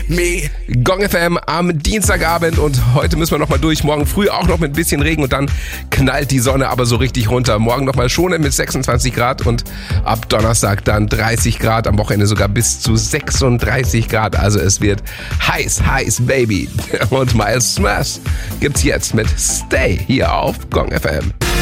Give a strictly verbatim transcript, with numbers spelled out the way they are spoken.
me. Gong F M am Dienstagabend und heute müssen wir nochmal durch. Morgen früh auch noch mit ein bisschen Regen und dann knallt die Sonne aber so richtig runter. Morgen nochmal schonen mit sechsundzwanzig Grad und ab Donnerstag dann dreißig Grad, am Wochenende sogar bis zu sechsunddreißig Grad. Also es wird heiß, heiß, Baby. Und Miles Smash gibt's jetzt mit Stay hier auf Gong F M.